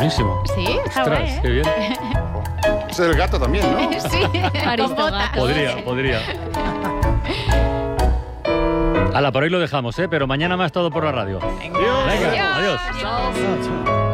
Buenísimo. Sí, está Ostras, guay, ¿eh? qué bien. Es el gato también, ¿no? Sí, con botas. Podría. Hala, por hoy lo dejamos, ¿eh? Pero mañana más todo por la radio. Venga. Venga, adiós. Adiós.